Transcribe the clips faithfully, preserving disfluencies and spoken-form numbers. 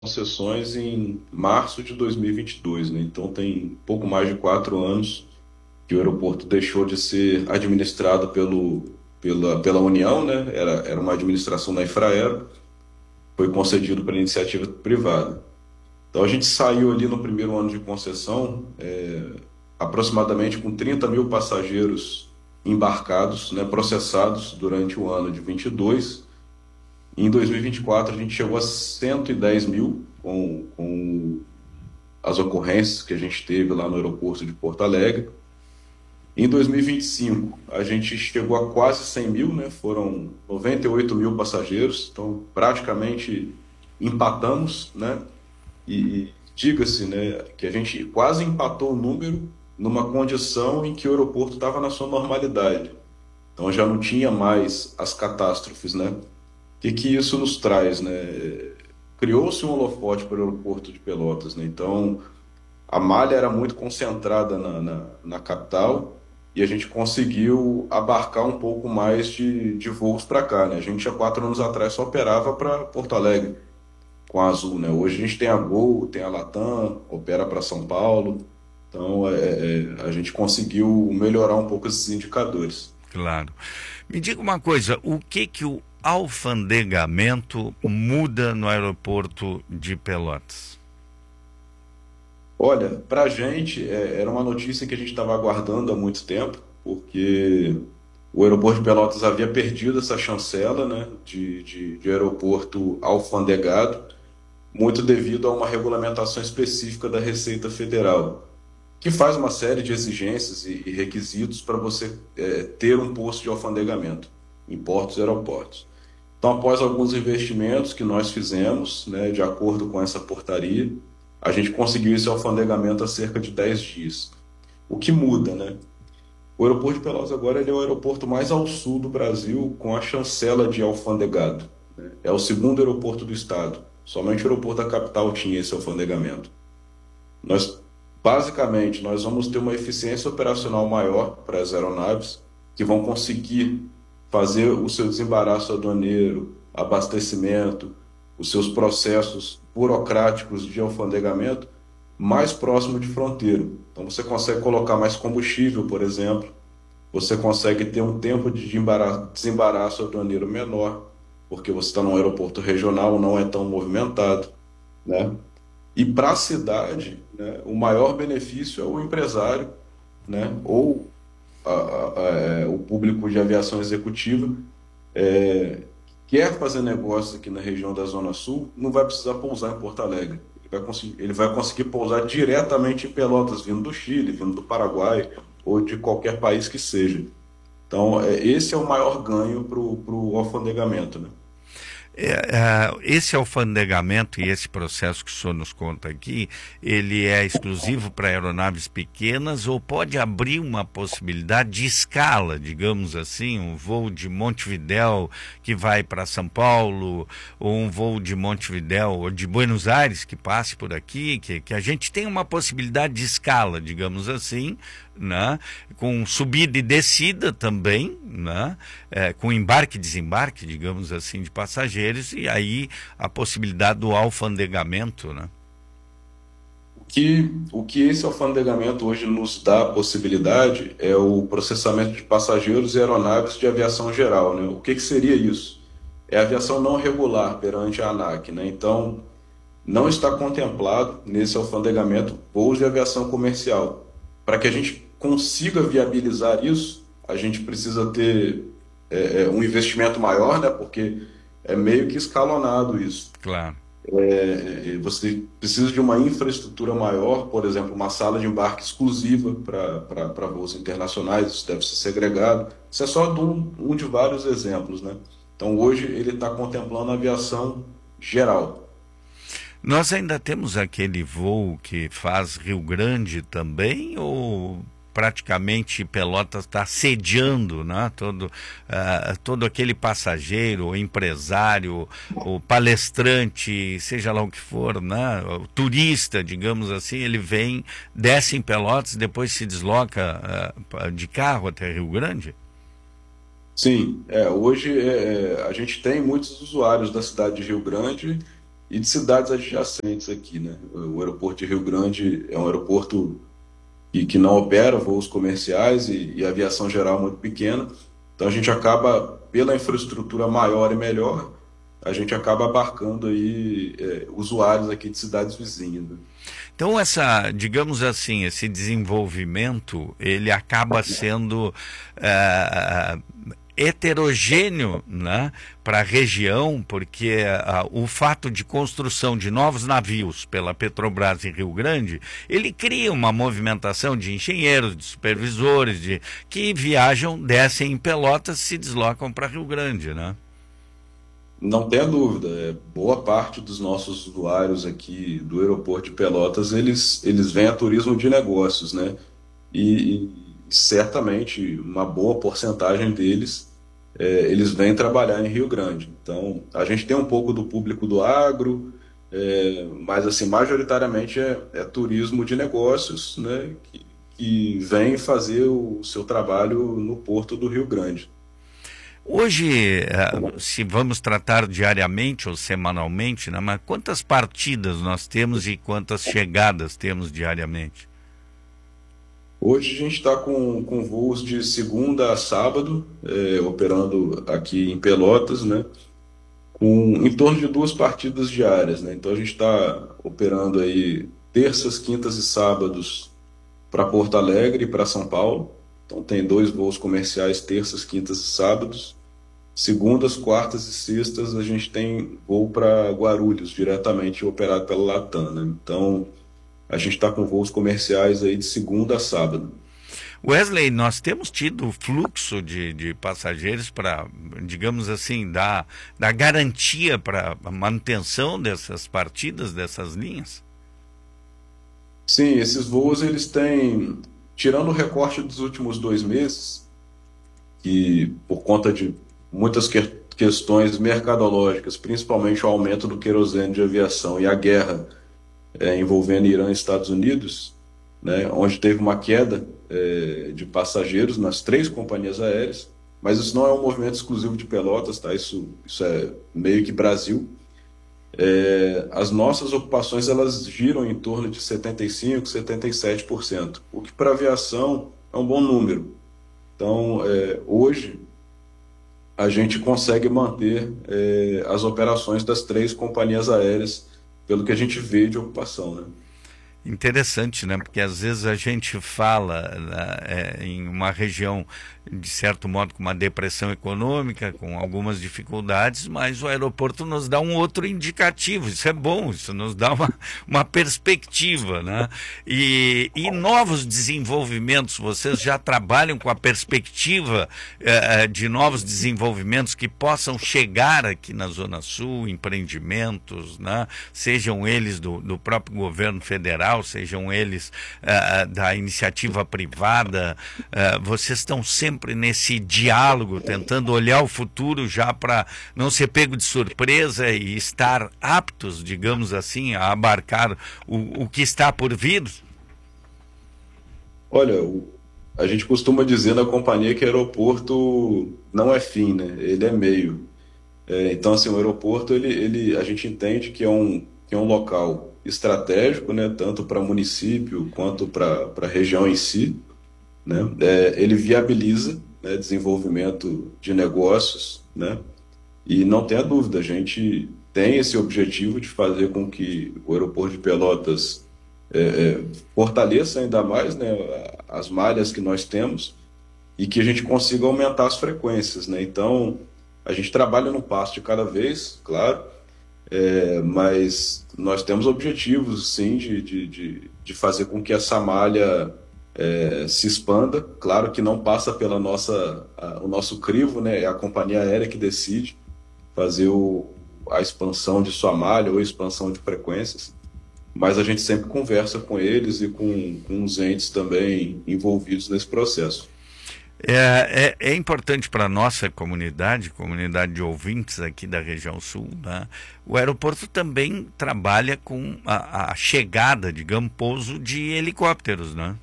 concessões em março de dois mil e vinte e dois, né? Então tem pouco mais de quatro anos que o aeroporto deixou de ser administrado pelo, pela, pela União, né? Era, era uma administração da Infraero, foi concedido para iniciativa privada. Então a gente saiu ali no primeiro ano de concessão, é, aproximadamente com trinta mil passageiros embarcados, né, processados durante o ano de vinte e dois. Em dois mil e vinte e quatro a gente chegou a cento e dez mil com, com as ocorrências que a gente teve lá no aeroporto de Porto Alegre. Em dois mil e vinte e cinco, a gente chegou a quase cem mil, né? Foram noventa e oito mil passageiros, então praticamente empatamos, né? E, e diga-se, né, que a gente quase empatou o número numa condição em que o aeroporto estava na sua normalidade. Então já não tinha mais as catástrofes, né? O que que isso nos traz, né? Criou-se um holofote para o aeroporto de Pelotas, né? Então a malha era muito concentrada na, na, na capital e a gente conseguiu abarcar um pouco mais de, de voos para cá, né? A gente há quatro anos atrás só operava para Porto Alegre com a Azul, né? Hoje a gente tem a Gol, tem a Latam, opera para São Paulo. Então é, é, a gente conseguiu melhorar um pouco esses indicadores. Claro. Me diga uma coisa, o que que o alfandegamento muda no aeroporto de Pelotas? Olha, para a gente é, era uma notícia que a gente estava aguardando há muito tempo, porque o aeroporto de Pelotas havia perdido essa chancela, né, de, de, de aeroporto alfandegado, muito devido a uma regulamentação específica da Receita Federal, que faz uma série de exigências e, e requisitos para você é, ter um posto de alfandegamento em portos e aeroportos. Então, após alguns investimentos que nós fizemos, né, de acordo com essa portaria, a gente conseguiu esse alfandegamento há cerca de dez dias. O que muda, né? O aeroporto de Pelotas agora ele é o aeroporto mais ao sul do Brasil com a chancela de alfandegado, né? É o segundo aeroporto do estado. Somente o aeroporto da capital tinha esse alfandegamento. Nós, basicamente, nós vamos ter uma eficiência operacional maior para as aeronaves que vão conseguir fazer o seu desembaraço aduaneiro, abastecimento, os seus processos burocráticos de alfandegamento mais próximo de fronteira. Então você consegue colocar mais combustível, por exemplo, você consegue ter um tempo de desembara- desembaraço aduaneiro menor, porque você está num aeroporto regional, não é tão movimentado, né? E para a cidade, né, o maior benefício é o empresário, né, ou a- a- a- é, o público de aviação executiva é, quer fazer negócio aqui na região da Zona Sul, não vai precisar pousar em Porto Alegre. Ele vai conseguir, ele vai conseguir pousar diretamente em Pelotas, vindo do Chile, vindo do Paraguai ou de qualquer país que seja. Então, é, esse é o maior ganho para o alfandegamento, né? É, é, esse alfandegamento e esse processo que o senhor nos conta aqui, ele é exclusivo para aeronaves pequenas ou pode abrir uma possibilidade de escala, digamos assim, um voo de Montevidéu que vai para São Paulo, ou um voo de Montevidéu ou de Buenos Aires que passe por aqui, que, que a gente tem uma possibilidade de escala, digamos assim, né? Com subida e descida também, né? É, com embarque e desembarque, digamos assim, de passageiros, e aí a possibilidade do alfandegamento, né? O que, o que esse alfandegamento hoje nos dá a possibilidade é o processamento de passageiros e aeronaves de aviação geral, né? O que, que seria isso? É a aviação não regular perante a ANAC, né? Então, não está contemplado nesse alfandegamento voos de aviação comercial. Para que a gente consiga viabilizar isso, a gente precisa ter é, é, um investimento maior, né? Porque é meio que escalonado isso. Claro. É, você precisa de uma infraestrutura maior, por exemplo, uma sala de embarque exclusiva para voos internacionais, isso deve ser segregado. Isso é só de um, um de vários exemplos, né? Então, hoje, ele está contemplando a aviação geral. Nós ainda temos aquele voo que faz Rio Grande também, ou praticamente Pelotas está sediando, né? Todo, ah, todo aquele passageiro, o empresário, o palestrante, seja lá o que for, né? O turista, digamos assim, ele vem, desce em Pelotas, depois se desloca ah, de carro até Rio Grande? Sim, é, hoje é, a gente tem muitos usuários da cidade de Rio Grande e de cidades adjacentes aqui, né? O aeroporto de Rio Grande é um aeroporto que, que não opera voos comerciais e, e aviação geral muito pequena, então a gente acaba, pela infraestrutura maior e melhor, a gente acaba abarcando aí é, usuários aqui de cidades vizinhas, né? Então essa, digamos assim, esse desenvolvimento, ele acaba sendo eh, heterogêneo, né, para a região, porque ah, o fato de construção de novos navios pela Petrobras em Rio Grande, ele cria uma movimentação de engenheiros, de supervisores, de, que viajam, descem em Pelotas, se deslocam para Rio Grande, né? Não tenha dúvida, é, boa parte dos nossos usuários aqui do aeroporto de Pelotas, eles, eles vêm a turismo de negócios, né? E, e certamente uma boa porcentagem deles, é, eles vêm trabalhar em Rio Grande. Então, a gente tem um pouco do público do agro, é, mas assim, majoritariamente é, é turismo de negócios, né? Que, que vem fazer o seu trabalho no porto do Rio Grande. Hoje, eh, se vamos tratar diariamente ou semanalmente, né, mas quantas partidas nós temos e quantas chegadas temos diariamente? Hoje a gente está com, com voos de segunda a sábado, é, operando aqui em Pelotas, né? Com em torno de duas partidas diárias, né? Então a gente está operando aí terças, quintas e sábados para Porto Alegre e para São Paulo. Então tem dois voos comerciais terças, quintas e sábados. Segundas, quartas e sextas a gente tem voo para Guarulhos, diretamente operado pela Latam, né? Então a gente está com voos comerciais aí de segunda a sábado. Wesley, nós temos tido fluxo de, de passageiros para, digamos assim, dar, dar garantia para a manutenção dessas partidas, dessas linhas? Sim, esses voos eles têm, tirando o recorte dos últimos dois meses, que por conta de muitas que- questões mercadológicas, principalmente o aumento do querosene de aviação e a guerra é, envolvendo Irã e Estados Unidos, né, onde teve uma queda é, de passageiros nas três companhias aéreas, mas isso não é um movimento exclusivo de Pelotas, tá? Isso, isso é meio que Brasil. É, as nossas ocupações elas giram em torno de setenta e cinco, setenta e sete por cento, o que para a aviação é um bom número. Então, é, hoje a gente consegue manter é, as operações das três companhias aéreas, pelo que a gente vê de ocupação, né? Interessante, né? Porque às vezes a gente fala, né, é, em uma região, de certo modo, com uma depressão econômica, com algumas dificuldades, mas o aeroporto nos dá um outro indicativo. Isso é bom, isso nos dá uma, uma perspectiva, né? E, e novos desenvolvimentos, vocês já trabalham com a perspectiva eh, de novos desenvolvimentos que possam chegar aqui na Zona Sul, empreendimentos, né? Sejam eles do, do próprio governo federal, sejam eles uh, da iniciativa privada, uh, vocês estão sempre nesse diálogo, tentando olhar o futuro já para não ser pego de surpresa e estar aptos, digamos assim, a abarcar o, o que está por vir? Olha, o- a gente costuma dizer na companhia que aeroporto não é fim, né? Ele é meio. É, então, assim, o aeroporto, ele, ele, a gente entende que é um, que é um local estratégico, né? Tanto para município quanto para a região em si, né? É, ele viabiliza, né, desenvolvimento de negócios, né? E não tenha dúvida, a gente tem esse objetivo de fazer com que o aeroporto de Pelotas é, é, fortaleça ainda mais, né, as malhas que nós temos e que a gente consiga aumentar as frequências, né? Então, a gente trabalha no passo de cada vez, claro, é, mas nós temos objetivos, sim, de, de, de, de fazer com que essa malha é, se expanda. Claro que não passa pela nossa, a- o nosso crivo, né? É a companhia aérea que decide fazer o, a expansão de sua malha ou a expansão de frequências, mas a gente sempre conversa com eles e com, com os entes também envolvidos nesse processo. É, é, é importante para a nossa comunidade, comunidade de ouvintes aqui da região sul, né? O aeroporto também trabalha com a, a chegada, digamos, pouso de helicópteros, né?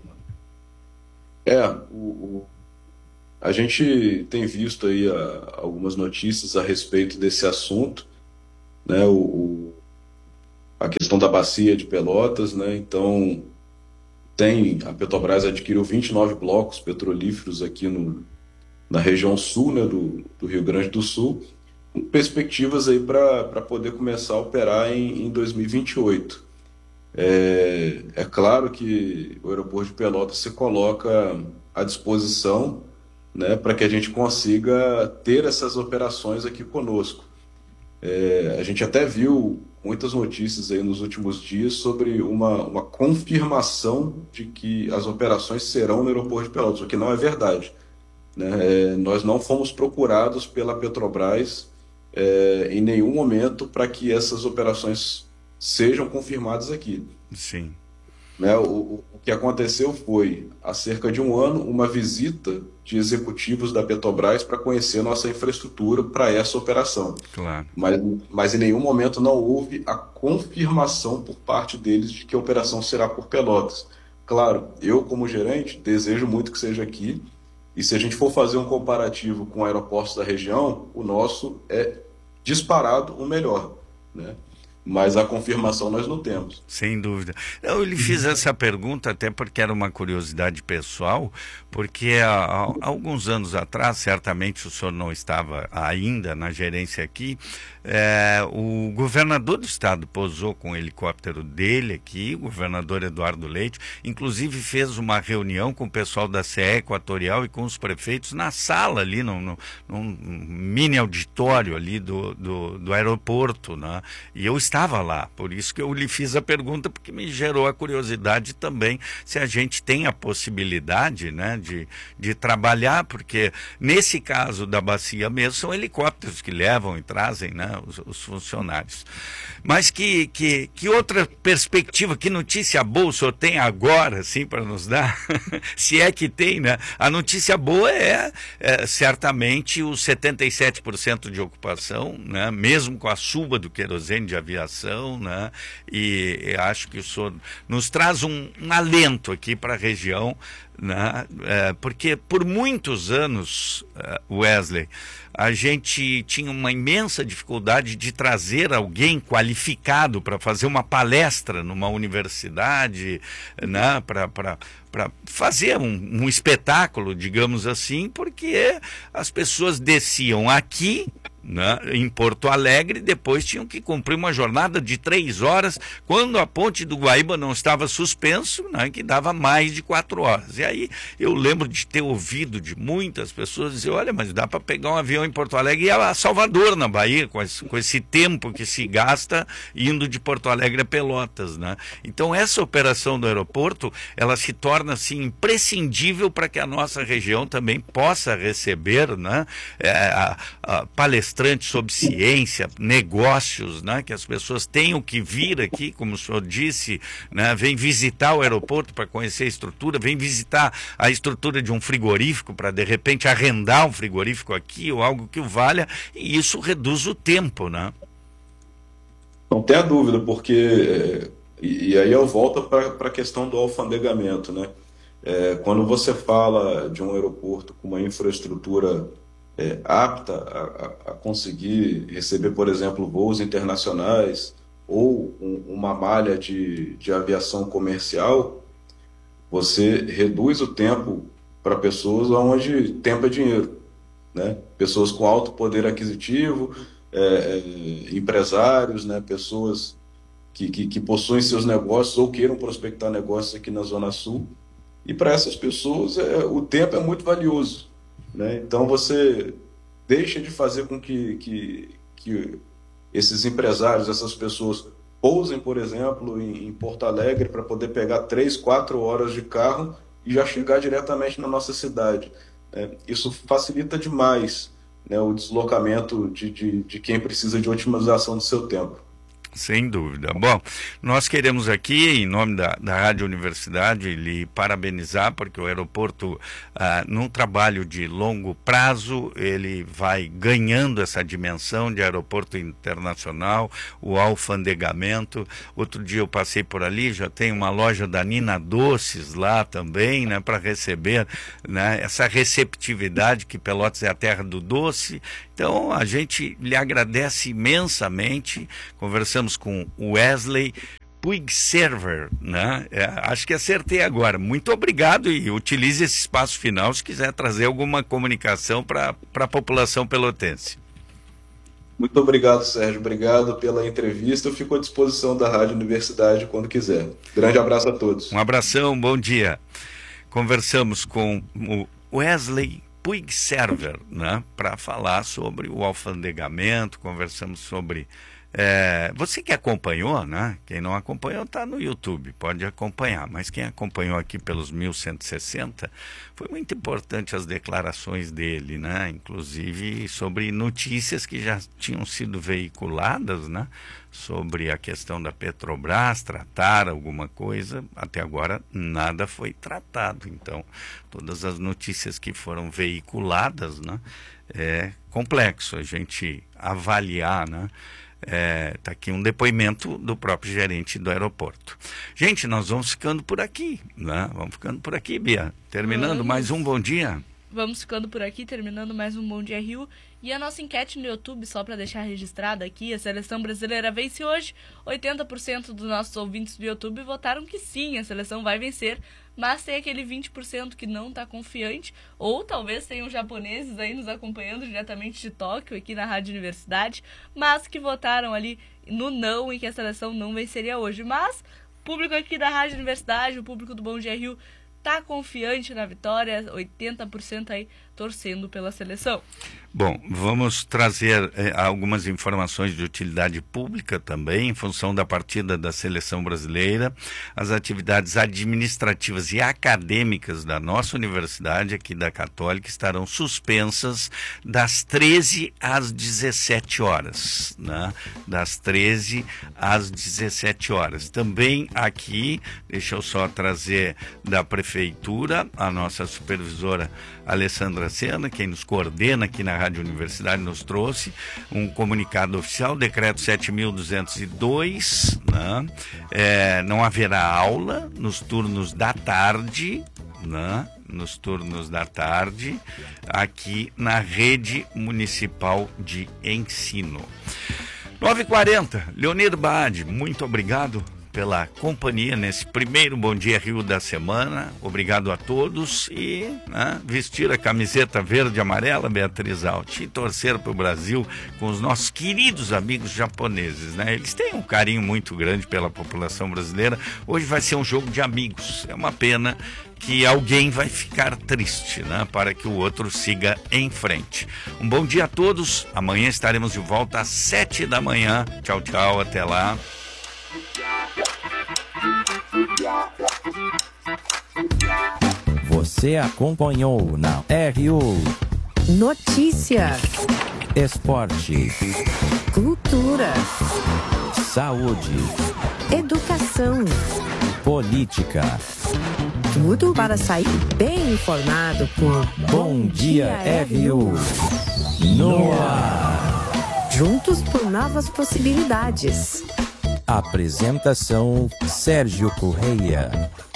É, o, o- a gente tem visto aí a- algumas notícias a respeito desse assunto, né? a questão da bacia de Pelotas, né? Então, tem, a Petrobras adquiriu vinte e nove blocos petrolíferos aqui no, na região sul, né, do, do Rio Grande do Sul, com perspectivas aí para poder começar a operar em, em dois mil e vinte e oito. É, é claro que o aeroporto de Pelotas se coloca à disposição, né, para que a gente consiga ter essas operações aqui conosco. É, a gente até viu muitas notícias aí nos últimos dias sobre uma, uma confirmação de que as operações serão no aeroporto de Pelotas, o que não é verdade, né? É, nós não fomos procurados pela Petrobras é, em nenhum momento para que essas operações sejam confirmadas aqui. Sim. Né? O, o que aconteceu foi, há cerca de um ano, uma visita de executivos da Petrobras para conhecer nossa infraestrutura para essa operação. Claro. Mas, mas em nenhum momento não houve a confirmação por parte deles de que a operação será por Pelotas. Claro, eu como gerente desejo muito que seja aqui, e se a gente for fazer um comparativo com aeroportos da região, o nosso é disparado o melhor, né? Mas a confirmação nós não temos. Sem dúvida. Eu lhe fiz essa pergunta até porque era uma curiosidade pessoal, porque há, há alguns anos atrás, certamente o senhor não estava ainda na gerência aqui, é, o governador do estado pousou com o helicóptero dele aqui, o governador Eduardo Leite, inclusive fez uma reunião com o pessoal da C E Equatorial e com os prefeitos na sala ali, no, no, num mini auditório ali do, do, do aeroporto, né? E eu estava estava lá, por isso que eu lhe fiz a pergunta, porque me gerou a curiosidade também se a gente tem a possibilidade, né, de, de trabalhar, porque nesse caso da bacia mesmo são helicópteros que levam e trazem, né, os, os funcionários. Mas que, que, que outra perspectiva, que notícia boa o senhor tem agora, assim, para nos dar? Se é que tem, né? A notícia boa é, é certamente os setenta e sete por cento de ocupação, né, mesmo com a suba do querosene de aviação, né? E acho que o senhor nos traz um, um alento aqui para a região, né? É, porque por muitos anos, Wesley, a gente tinha uma imensa dificuldade de trazer alguém qualificado para fazer uma palestra numa universidade, né? para para fazer um, um espetáculo, digamos assim, porque as pessoas desciam aqui, né, em Porto Alegre, depois tinham que cumprir uma jornada de três horas, quando a ponte do Guaíba não estava suspenso, né, que dava mais de quatro horas. E aí eu lembro de ter ouvido de muitas pessoas dizer, olha, mas dá para pegar um avião em Porto Alegre e ir a Salvador, na Bahia, com esse, com esse tempo que se gasta indo de Porto Alegre a Pelotas, né? Então essa operação do aeroporto, ela se torna assim imprescindível para que a nossa região também possa receber, né, é, a, a palestrantes sobre ciência, negócios, né, que as pessoas tenham que vir aqui, como o senhor disse, né, vem visitar o aeroporto para conhecer a estrutura, vem visitar a estrutura de um frigorífico para de repente arrendar um frigorífico aqui ou algo que o valha, e isso reduz o tempo, né? Não tenha dúvida, porque E, e aí eu volto para a questão do alfandegamento, né? É, quando você fala de um aeroporto com uma infraestrutura é, apta a, a, conseguir receber, por exemplo, voos internacionais ou um, uma malha de, de aviação comercial, você reduz o tempo para pessoas onde tempo é dinheiro, né? Pessoas com alto poder aquisitivo, é, é, empresários, né? Pessoas Que, que, que possuem seus negócios ou queiram prospectar negócios aqui na Zona Sul. E para essas pessoas é, o tempo é muito valioso, né? Então você deixa de fazer com que, que, que esses empresários, essas pessoas pousem, por exemplo, em, em Porto Alegre para poder pegar três, quatro horas de carro e já chegar diretamente na nossa cidade, né? Isso facilita demais, né, o deslocamento de, de, de quem precisa de otimização do seu tempo. Sem dúvida. Bom, nós queremos aqui, em nome da, da Rádio Universidade, lhe parabenizar, porque o aeroporto, ah, num trabalho de longo prazo, ele vai ganhando essa dimensão de aeroporto internacional, o alfandegamento. Outro dia eu passei por ali, já tem uma loja da Nina Doces lá também, né, para receber, né, essa receptividade, que Pelotas é a terra do doce. Então, a gente lhe agradece imensamente. Conversamos com o Wesley Puigcerver, né? É, acho que acertei agora. Muito obrigado e utilize esse espaço final se quiser trazer alguma comunicação para a população pelotense. Muito obrigado, Sérgio. Obrigado pela entrevista. Eu fico à disposição da Rádio Universidade quando quiser. Grande abraço a todos. Um abração, bom dia. Conversamos com o Wesley Puigcerver, né, para falar sobre o alfandegamento, conversamos sobre... É, você que acompanhou, né? Quem não acompanhou está no YouTube, pode acompanhar, mas quem acompanhou aqui pelos mil cento e sessenta, foi muito importante as declarações dele, né? Inclusive sobre notícias que já tinham sido veiculadas, né? Sobre a questão da Petrobras, tratar alguma coisa, até agora nada foi tratado. Então, todas as notícias que foram veiculadas, né? É complexo a gente avaliar, né? Está é, aqui um depoimento do próprio gerente do aeroporto. Gente, nós vamos ficando por aqui, né? Vamos ficando por aqui, Bia. Terminando vamos. mais um Bom Dia. Vamos ficando por aqui, terminando mais um Bom Dia Rio. E a nossa enquete no YouTube, só para deixar registrada aqui, a seleção brasileira vence hoje. oitenta por cento dos nossos ouvintes do YouTube votaram que sim, a seleção vai vencer. Mas tem aquele vinte por cento que não está confiante, ou talvez tenham japoneses aí nos acompanhando diretamente de Tóquio, aqui na Rádio Universidade, mas que votaram ali no não e que a seleção não venceria hoje. Mas o público aqui da Rádio Universidade, o público do Bom Dia Rio, está confiante na vitória, oitenta por cento aí torcendo pela seleção. Bom, vamos trazer eh, algumas informações de utilidade pública também, em função da partida da seleção brasileira. As atividades administrativas e acadêmicas da nossa universidade, aqui da Católica, estarão suspensas das treze às dezessete horas, né? Das treze às dezessete horas. Também aqui, deixa eu só trazer da prefeitura, a nossa supervisora Alessandra Sena, quem nos coordena aqui na Rádio Universidade, nos trouxe um comunicado oficial, decreto sete mil duzentos e dois, né? É, não haverá aula nos turnos da tarde, né? Nos turnos da tarde, aqui na rede municipal de ensino. nove e quarenta, Leonir Baade, muito obrigado pela companhia nesse primeiro Bom Dia Rio da semana. Obrigado a todos e né, vestir a camiseta verde e amarela, Beatriz Alt, e torcer para o Brasil com os nossos queridos amigos japoneses, né? Eles têm um carinho muito grande pela população brasileira. Hoje vai ser um jogo de amigos. É uma pena que alguém vai ficar triste, né? Para que o outro siga em frente. Um bom dia a todos. Amanhã estaremos de volta às sete da manhã. Tchau, tchau. Até lá. Você acompanhou na R U Notícia, Esporte, Cultura, Saúde, Educação, Política. Tudo para sair bem informado por Bom Dia R U no ar. Juntos por novas possibilidades. Apresentação Sérgio Correia.